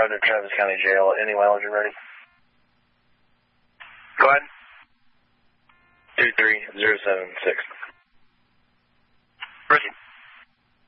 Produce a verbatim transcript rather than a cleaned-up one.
under Travis County Jail. Any mileage you're ready? Go ahead. two three zero seven six.